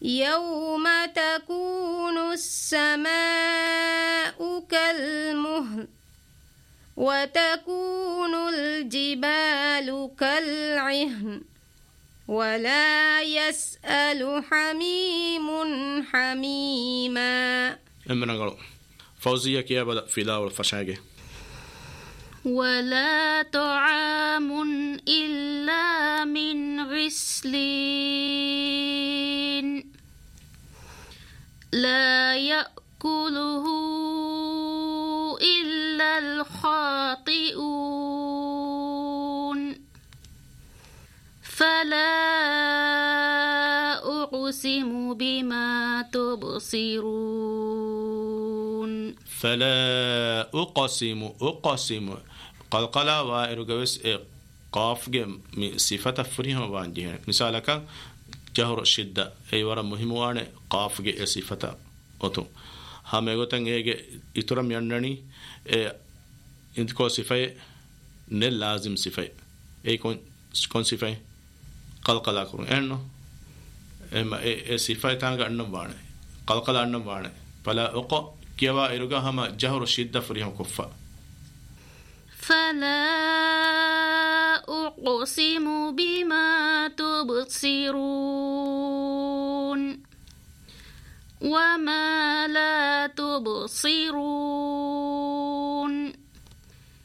يوم تكون السماء كالمهل وتكون الجبال كالعهن ولا يسأل حميم حميما. فوزية كيا بدأ في لا والفشاقة. ولا طعام إلا من غسلين لا يأكله إلا الخاطئون فلا أقسم بما تبصرون. فلا أقسم قلقلا وإرجوس قاف صفة فريهم وانجيه مثالك جهر الشدة أي ورا مهم وانه قاف صفة أتو هم يقولون إيه إترام يندني إنتكو صفة نل لازم صفة أي كون صفة قلقلا كون إنه إما صفة تانغ أنم وانه قلقلا أنم وانه فلا أقو كيوا إرجع هم جهر الشدة فريهم كفّا. فلا أقسم بما تبصرون وما لا تبصرون